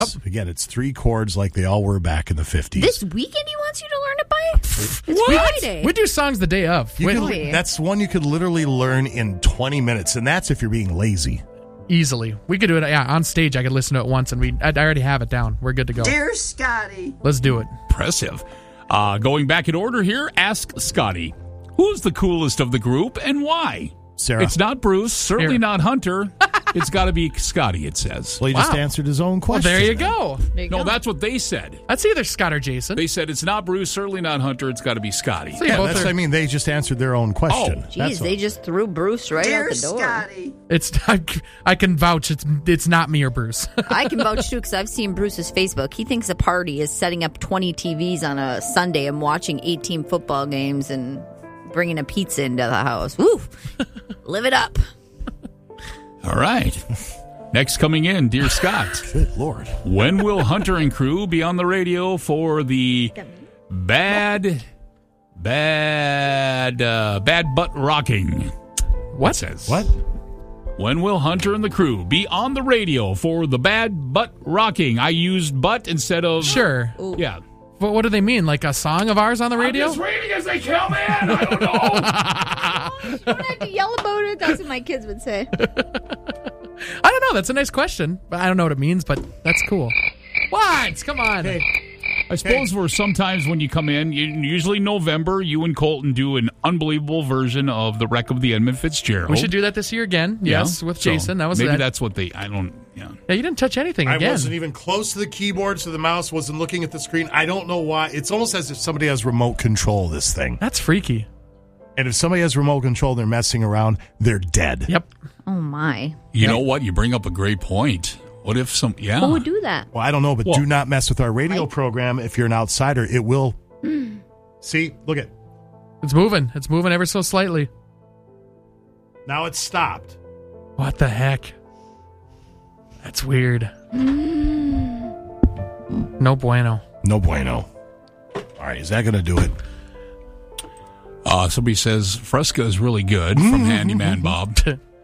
Again, it's 3 chords like they all were back in the 50s. This weekend he wants you to learn it by? It's Friday. We do songs the day of. That's one you could literally learn in 20 minutes, and that's if you're being lazy. Easily. We could do it on stage. I could listen to it once, and I already have it down. We're good to go. Dear Scotty. Let's do it. Impressive. Going back in order here, ask Scotty. Who's the coolest of the group and why? Sarah. It's not Bruce, certainly Here. not Hunter. It's got to be Scotty, it says. Well, he just answered his own question. Well, there you go. No, that's what they said. That's either Scott or Jason. They said it's not Bruce, certainly not Hunter. It's got to be Scotty. So Yeah, both that's, are- I mean, they just answered their own question. Jeez, they just threw Bruce right Dear out the door. Scotty. It's I can vouch. It's not me or Bruce. I can vouch too because I've seen Bruce's Facebook. He thinks a party is setting up 20 TVs on a Sunday and watching 18 football games and bringing a pizza into the house. Woo! Live it up. All right. Next coming in, dear Scott. Good Lord. When will Hunter and crew be on the radio for the bad butt rocking? What says? What? When will Hunter and the crew be on the radio for the bad butt rocking? I used butt instead of... Sure. Yeah. But what do they mean? Like a song of ours on the radio? I'm just reading as they come in. I don't know. You don't have to yell about it. That's what my kids would say. I don't know. That's a nice question. But I don't know what it means, but that's cool. What? Come on. I suppose for sometimes when you come in, usually November, you and Colton do an unbelievable version of The Wreck of the Edmund Fitzgerald. We should do that this year again. Yes, with Jason. That was maybe that. that's what they... I don't... Yeah. Yeah, you didn't touch anything I again. wasn't even close to the keyboard, so the mouse wasn't looking at the screen. I don't know why. It's almost as if somebody has remote control of this thing. That's freaky. And if somebody has remote control and they're messing around, they're dead. Yep. Oh, my. You know what? You bring up a great point. What if some... Yeah. Who would do that? Well, I don't know, but Well- do not mess with our radio program if you're an outsider. It will... See? Look at... It's moving. It's moving ever so slightly. Now it's stopped. What the heck? That's weird. No bueno. No bueno. All right, is that going to do it? Somebody says Fresca is really good from Handyman Bob.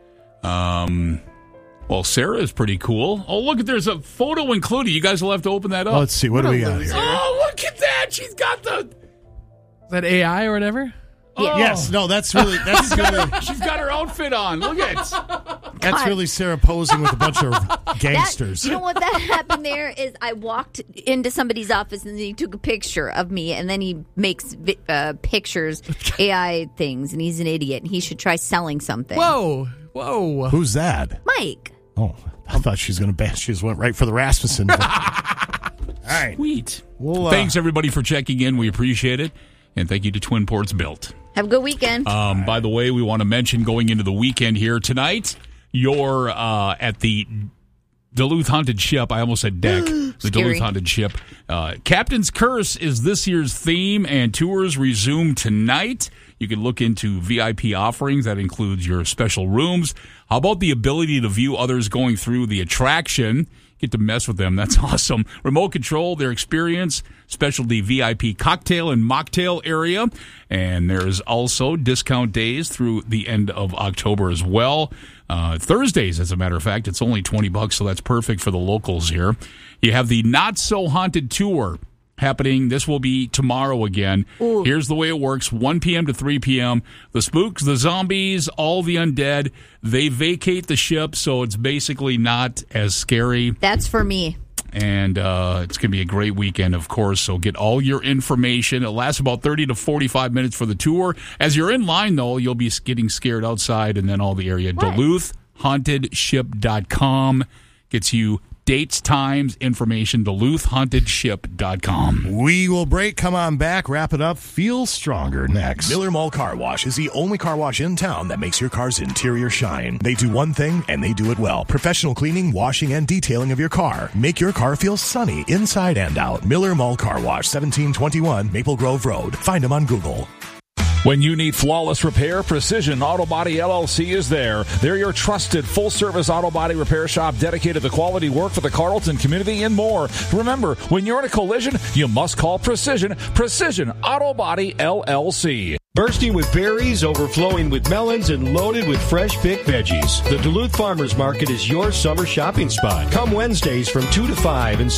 Well, Sarah is pretty cool. Oh, look, there's a photo included. You guys will have to open that up. Well, let's see. What do we got here? Oh, look at that. She's got the... Is that AI or whatever? Oh. Yes. No, that's really... That's really... She's got her outfit on. Look at it. That's really Sarah posing with a bunch of gangsters. You know what that happened there is I walked into somebody's office and he took a picture of me and then he makes pictures, AI things, and he's an idiot. He should try selling something. Whoa. Who's that? Mike. Oh, I thought she was going to bash. She just went right for the Rasmussen. All right. Sweet. Well, Thanks, everybody, for checking in. We appreciate it. And thank you to Twin Ports Built. Have a good weekend. By the way, we want to mention going into the weekend here tonight, you're at the Duluth Haunted Ship. I almost said deck. The Duluth Haunted Ship. Captain's Curse is this year's theme, and tours resume tonight. You can look into VIP offerings. That includes your special rooms. How about the ability to view others going through the attraction? Get to mess with them. That's awesome. Remote control, their experience, specialty VIP cocktail and mocktail area. And there's also discount days through the end of October as well. Thursdays, as a matter of fact, it's only $20, so that's perfect for the locals here. You have the Not So Haunted Tour happening. This will be tomorrow again. Ooh. Here's the way it works. 1 p.m. to 3 p.m. The spooks, the zombies, all the undead, they vacate the ship, so it's basically not as scary. That's for me. And it's going to be a great weekend, of course, so get all your information. It lasts about 30 to 45 minutes for the tour. As you're in line, though, you'll be getting scared outside and then all the area. What? DuluthHauntedShip.com gets you dates, times, information, DuluthHauntedShip.com. We will break, come on back, wrap it up, feel stronger next. Miller Mall Car Wash is the only car wash in town that makes your car's interior shine. They do one thing, and they do it well. Professional cleaning, washing, and detailing of your car. Make your car feel sunny inside and out. Miller Mall Car Wash, 1721 Maple Grove Road. Find them on Google. When you need flawless repair, Precision Auto Body LLC is there. They're your trusted full-service auto body repair shop dedicated to quality work for the Carlton community and more. Remember, when you're in a collision, you must call Precision Auto Body LLC. Bursting with berries, overflowing with melons, and loaded with fresh picked veggies. The Duluth Farmers Market is your summer shopping spot. Come Wednesdays from 2 to 5 and